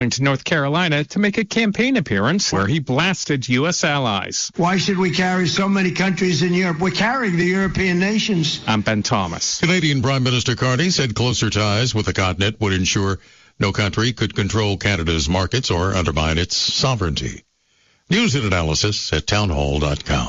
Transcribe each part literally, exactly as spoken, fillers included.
to North Carolina to make a campaign appearance where he blasted U S allies. Why should we carry so many countries in Europe? We're carrying the European nations. I'm Ben Thomas. Canadian Prime Minister Carney said closer ties with the continent would ensure no country could control Canada's markets or undermine its sovereignty. News and analysis at townhall dot com.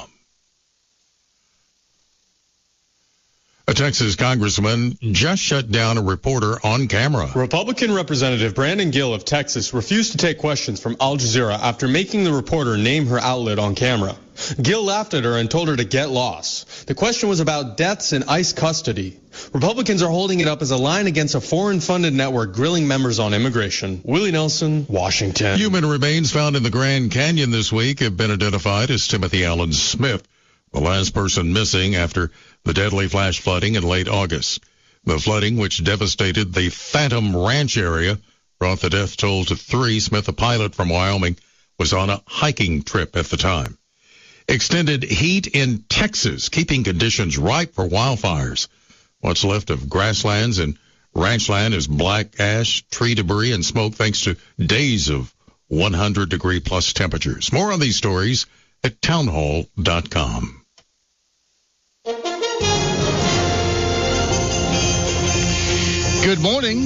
A Texas congressman just shut down a reporter on camera. Republican Representative Brandon Gill of Texas refused to take questions from Al Jazeera after making the reporter name her outlet on camera. Gill laughed at her and told her to get lost. The question was about deaths in ICE custody. Republicans are holding it up as a line against a foreign-funded network grilling members on immigration. Willie Nelson, Washington. Human remains found in the Grand Canyon this week have been identified as Timothy Allen Smith, the last person missing after the deadly flash flooding in late August. The flooding, which devastated the Phantom Ranch area, brought the death toll to three. Smith, a pilot from Wyoming, was on a hiking trip at the time. Extended heat in Texas, keeping conditions ripe for wildfires. What's left of grasslands and ranchland is black ash, tree debris, and smoke thanks to days of one hundred degree plus temperatures. More on these stories at townhall dot com. Good morning.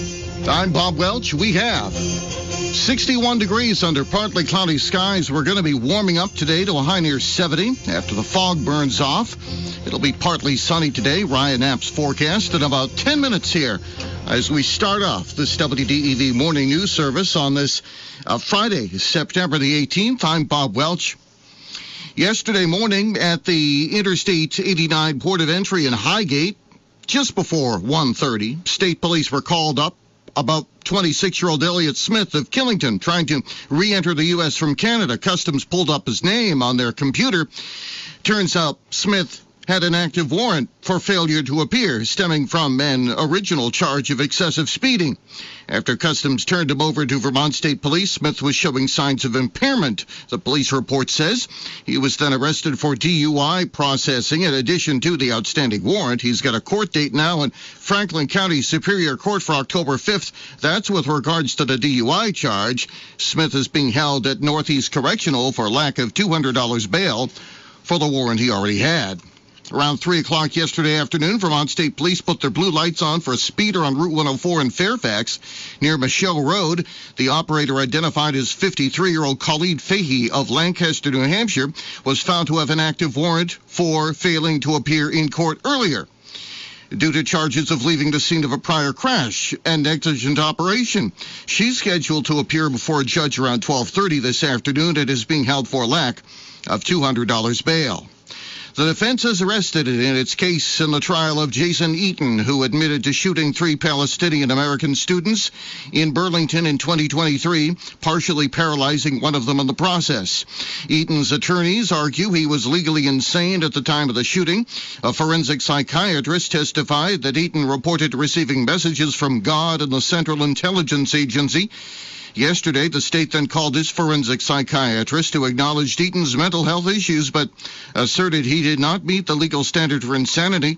I'm Bob Welch. We have sixty-one degrees under partly cloudy skies. We're going to be warming up today to a high near seventy after the fog burns off. It'll be partly sunny today. Ryan Knapp's forecast in about ten minutes here as we start off this W D E V morning news service on this uh, Friday, September the eighteenth. I'm Bob Welch. Yesterday morning at the Interstate eighty-nine port of entry in Highgate, just before one thirty, state police were called up about twenty-six-year-old Elliot Smith of Killington trying to re-enter the U S from Canada. Customs pulled up his name on their computer. Turns out Smith had an active warrant for failure to appear, stemming from an original charge of excessive speeding. After Customs turned him over to Vermont State Police, Smith was showing signs of impairment, the police report says. He was then arrested for D U I processing. In addition to the outstanding warrant, he's got a court date now in Franklin County Superior Court for October fifth. That's with regards to the D U I charge. Smith is being held at Northeast Correctional for lack of two hundred dollars bail for the warrant he already had. Around three o'clock yesterday afternoon, Vermont State Police put their blue lights on for a speeder on Route one oh four in Fairfax near Michelle Road. The operator, identified as fifty-three-year-old Khalid Fahey of Lancaster, New Hampshire, was found to have an active warrant for failing to appear in court earlier due to charges of leaving the scene of a prior crash and negligent operation. She's scheduled to appear before a judge around twelve thirty this afternoon and is being held for lack of two hundred dollars bail. The defense is arrested in its case in the trial of Jason Eaton, who admitted to shooting three Palestinian-American students in Burlington in twenty twenty-three, partially paralyzing one of them in the process. Eaton's attorneys argue he was legally insane at the time of the shooting. A forensic psychiatrist testified that Eaton reported receiving messages from God and the Central Intelligence Agency. Yesterday, the state then called his forensic psychiatrist, who acknowledged Eaton's mental health issues but asserted he did not meet the legal standard for insanity.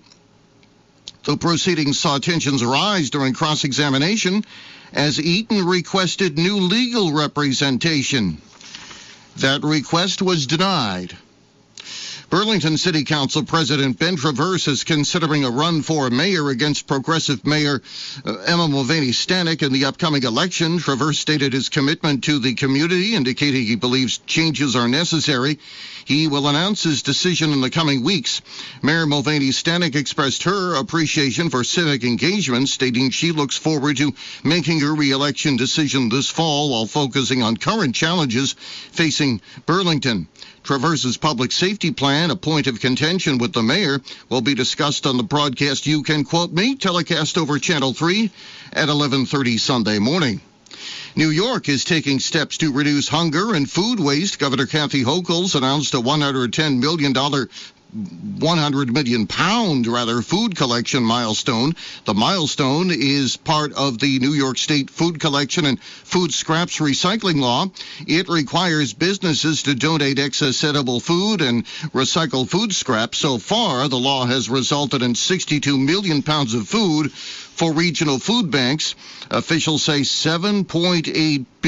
The proceedings saw tensions rise during cross-examination as Eaton requested new legal representation. That request was denied. Burlington City Council President Ben Traverse is considering a run for mayor against progressive Mayor uh, Emma Mulvaney Stanek in the upcoming election. Traverse stated his commitment to the community, indicating he believes changes are necessary. He will announce his decision in the coming weeks. Mayor Mulvaney Stanek expressed her appreciation for civic engagement, stating she looks forward to making her re-election decision this fall while focusing on current challenges facing Burlington. Traverse's public safety plan, a point of contention with the mayor, will be discussed on the broadcast You Can Quote Me, telecast over Channel three at eleven thirty Sunday morning. New York is taking steps to reduce hunger and food waste. Governor Kathy Hochul announced a one hundred ten million dollars one hundred million pound, rather, food collection milestone. The milestone is part of the New York State Food Collection and Food Scraps Recycling Law. It requires businesses to donate excess edible food and recycle food scraps. So far, the law has resulted in sixty-two million pounds of food for regional food banks. Officials say seven point eight billion